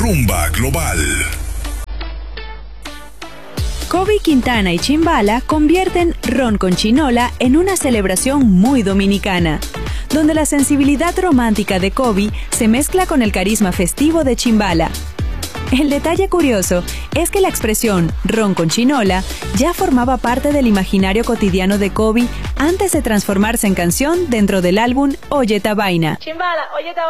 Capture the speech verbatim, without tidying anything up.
Rumba Global. Kobe Quintana y Chimbala convierten Ron con Chinola en una celebración muy dominicana, donde la sensibilidad romántica de Kobe se mezcla con el carisma festivo de Chimbala. El detalle curioso es que la expresión Ron con Chinola ya formaba parte del imaginario cotidiano de Kobe antes de transformarse en canción dentro del álbum Oye esta vaina. Chimbala, oye esta